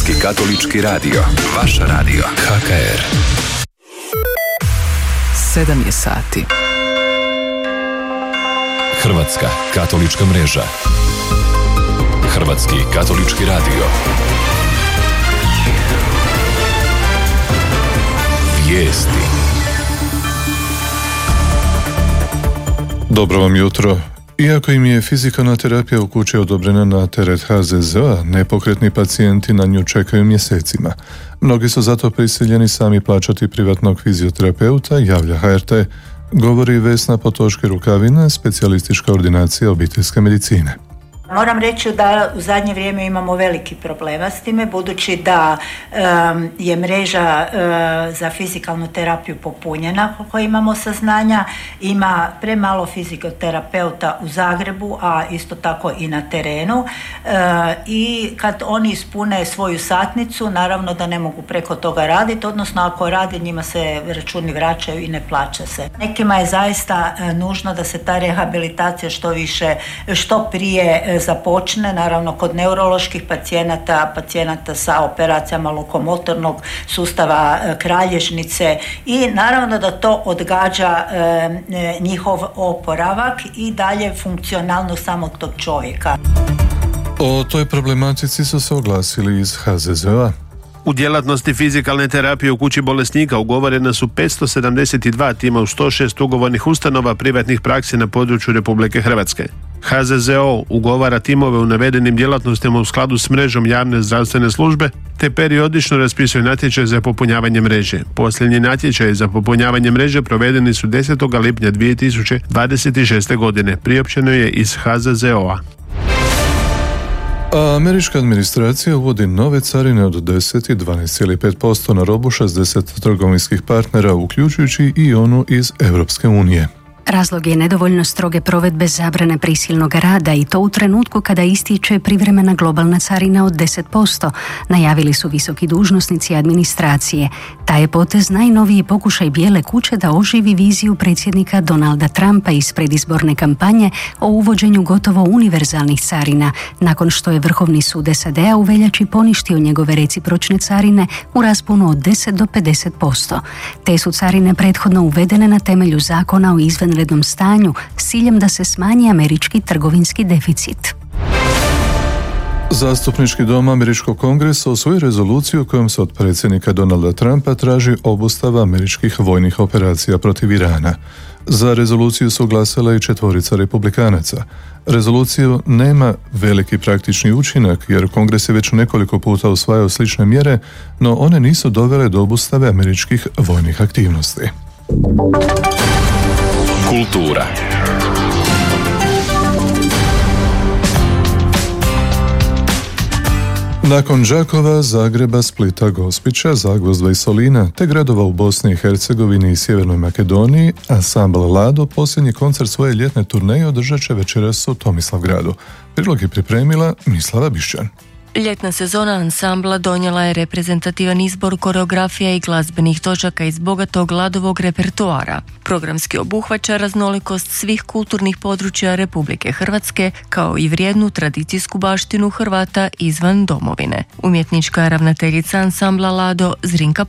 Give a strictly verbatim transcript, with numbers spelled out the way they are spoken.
Hrvatski katolički radio. Vaš radio. H K R. Sedam je sati. Hrvatska katolička mreža. Hrvatski katolički radio. Vijesti. Dobro vam jutro. Iako im je fizikalna terapija u kući odobrena na teret H Z Z O-a, nepokretni pacijenti na nju čekaju mjesecima. Mnogi su zato prisiljeni sami plaćati privatnog fizioterapeuta, javlja H R T, govori Vesna Potoški-Rukavina, specijalistička ordinacija obiteljske medicine. Moram reći da u zadnje vrijeme imamo veliki problema s time, budući da um, je mreža uh, za fizikalnu terapiju popunjena, koliko imamo saznanja, ima premalo fizioterapeuta u Zagrebu, a isto tako i na terenu. Uh, I kad oni ispune svoju satnicu, naravno da ne mogu preko toga raditi, odnosno ako rade, njima se računi vraćaju i ne plaća se. Nekima je zaista uh, nužno da se ta rehabilitacija što više, što prije uh, započne, naravno kod neuroloških pacijenata, pacijenata sa operacijama lokomotornog sustava, kralježnice, i naravno da to odgađa e, njihov oporavak i dalje funkcionalnost samog tog čovjeka. O toj problematici su se oglasili iz H Z Z O-a. U djelatnosti fizikalne terapije u kući bolesnika ugovorena su petsto sedamdeset dva tima u sto šest ugovornih ustanova privatnih praksi na području Republike Hrvatske. H Z Z O ugovara timove u navedenim djelatnostima u skladu s mrežom javne zdravstvene službe, te periodično raspisuje natječaj za popunjavanje mreže. Posljednji natječaj za popunjavanje mreže provedeni su desetog lipnja dvije tisuće dvadeset šeste. godine. Priopćeno je iz H Z Z O-a. A američka administracija uvodi nove carine od deset i dvanaest zarez pet posto na robu šezdeset trgovinskih partnera, uključujući i onu iz Europske unije. Razlog je nedovoljno stroge provedbe zabrane prisilnog rada, i to u trenutku kada ističe privremena globalna carina od deset posto, najavili su visoki dužnosnici administracije. Taj je potez najnoviji pokušaj Bijele kuće da oživi viziju predsjednika Donalda Trumpa iz predizborne kampanje o uvođenju gotovo univerzalnih carina, nakon što je Vrhovni sud S A D-a u veljači poništio njegove recipročne carine u rasponu od deset do pedeset posto. Te su carine prethodno uvedene na temelju zakona o izvanrednom rednom stanju s ciljem da se smanji američki trgovinski deficit. Zastupnički dom američkog kongresa usvojio rezoluciju kojom se od predsjednika Donalda Trumpa traži obustava američkih vojnih operacija protiv Irana. Za rezoluciju su glasala i četvorica republikanaca. Rezoluciju nema veliki praktični učinak, jer Kongres je već nekoliko puta usvajao slične mjere, no one nisu dovele do obustave američkih vojnih aktivnosti. Kultura. Nakon Đakova, Zagreba, Splita, Gospića, Zagvozda i Solina, te gradova u Bosni i Hercegovini i Sjevernoj Makedoniji, ansambl Lado posljednji koncert svoje ljetne turneje održat će večeras u Tomislavgradu. Prilog je pripremila Mislava Bišćan. Ljetna sezona ansambla donijela je reprezentativan izbor koreografija i glazbenih točaka iz bogatog Ladovog repertoara. Programski obuhvaća raznolikost svih kulturnih područja Republike Hrvatske, kao i vrijednu tradicijsku baštinu Hrvata izvan domovine. Umjetnička ravnateljica ansambla Lado Zrinka